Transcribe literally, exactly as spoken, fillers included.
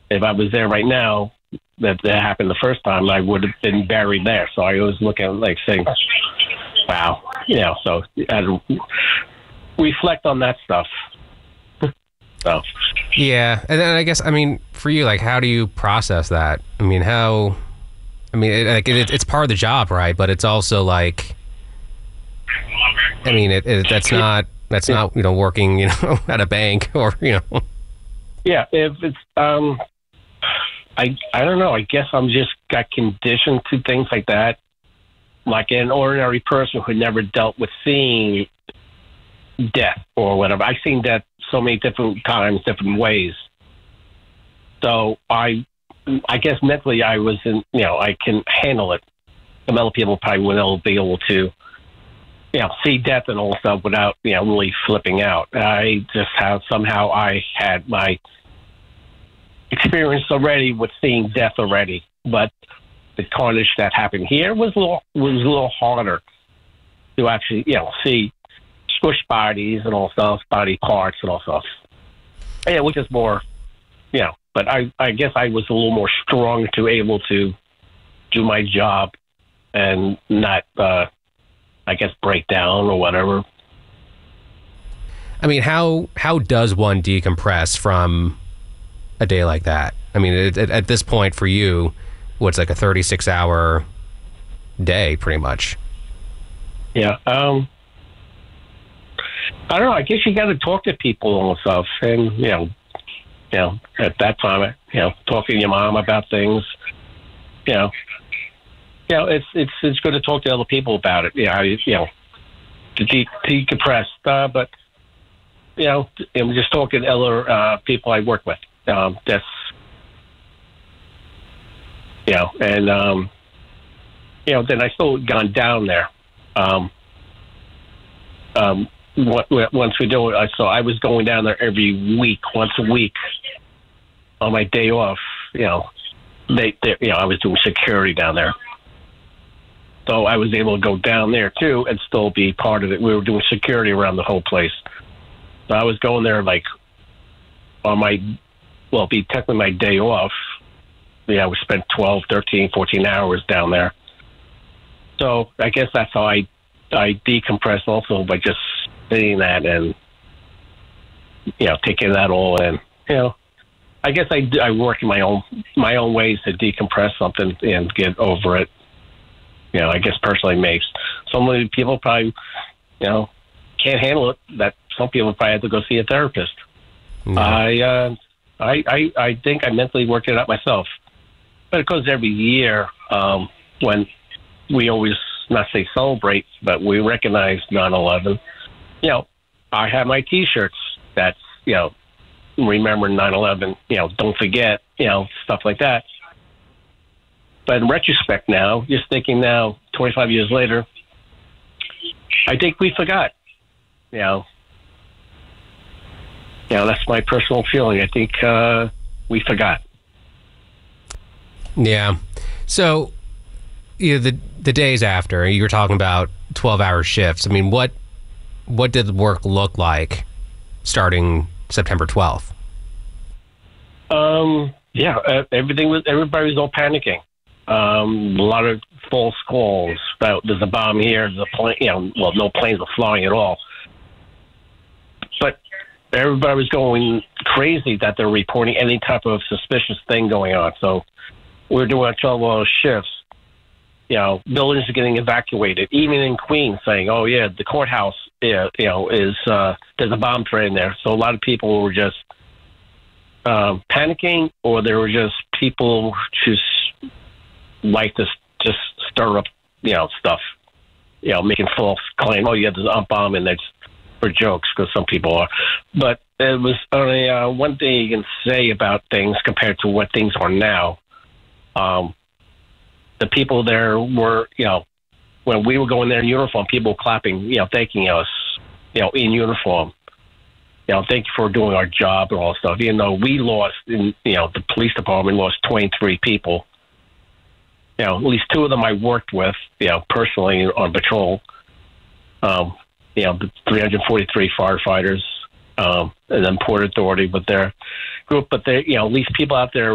if I was there right now, that that happened the first time, I would have been buried there. So I always look at it like saying, wow, you know, so I reflect on that stuff. So. Yeah, and then I guess, I mean, for you, like, how do you process that? I mean, how, I mean, it, like, it, it's part of the job, right? But it's also like, I mean, it, it that's not, that's not, you know, working, you know, at a bank or, you know. Yeah, if it's, um, I, I don't know. I guess I'm just got conditioned to things like that. Like an ordinary person who never dealt with seeing death or whatever. I've seen death so many different times, different ways. So I, I guess mentally I was in, you know, I can handle it. Some other people probably wouldn't be able to, you know, see death and all stuff without, you know, really flipping out. I just have, somehow I had my experience already with seeing death already, but the carnage that happened here was a little, was a little harder to actually, you know, see squished bodies and all stuff, body parts and all stuff. Yeah, which is more, you know, but I, I guess I was a little more strong to able to do my job and not, uh, I guess, break down or whatever. I mean, how how does one decompress from a day like that? I mean, it, it, at this point for you, what's like a thirty-six hour day, pretty much? Yeah. Um, I don't know. I guess you got to talk to people and stuff, and you know, you know, at that time, you know, talking to your mom about things, you know, you know, it's it's it's good to talk to other people about it. You know, you know, to de- decompress. Uh, but you know, I'm just talking to other uh, people I work with. Um, that's you know, and um, you know, then I still gone down there. Um, um, what, once we do it, so I was going down there every week, once a week, on my day off. You know, they, they you know, I was doing security down there. So I was able to go down there, too, and still be part of it. We were doing security around the whole place. So I was going there, like, on my, well, be technically my day off. Yeah, we spent twelve, thirteen, fourteen hours down there. So I guess that's how I I decompress also, by just seeing that and, you know, taking that all in. You know, I guess I, I work in my own, my own ways to decompress something and get over it. You know, I guess personally makes some people probably, you know, can't handle it. That some people probably have to go see a therapist. Mm-hmm. I, uh, I, I, I think I mentally worked it out myself. But of course, every year um, when we always, not say celebrate, but we recognize nine eleven, you know, I have my T-shirts that's, you know, remember nine eleven, you know, don't forget, you know, stuff like that. But in retrospect now, just thinking now, twenty-five years later, I think we forgot. You know, you know, that's my personal feeling. I think uh, we forgot. Yeah. So, you know, the the days after, you were talking about twelve hour shifts. I mean, what what did the work look like starting September twelfth? Um. Yeah. Uh, everything was. Everybody was all panicking. Um, a lot of false calls about there's a bomb here, there's a plane, you know, well, no planes are flying at all. But everybody was going crazy that they're reporting any type of suspicious thing going on. So we were doing twelve hour shifts. You know, buildings are getting evacuated, even in Queens, saying, oh, yeah, the courthouse, yeah, you know, is, uh, there's a bomb threat in there. So a lot of people were just um, panicking, or there were just people just like to just stir up, you know, stuff, you know, making false claim. Oh, yeah, there's a bomb in there for jokes, because some people are. But it was only uh, one thing you can say about things compared to what things are now. Um, the people there were, you know, when we were going there in uniform, people clapping, you know, thanking us, you know, in uniform. You know, thank you for doing our job and all that stuff. Even though we lost, in, you know, the police department lost twenty-three people. You know, at least two of them I worked with, you know, personally on patrol. Um, you know, the three hundred forty-three firefighters, um, and then Port Authority with their group. But they, you know, at least people out there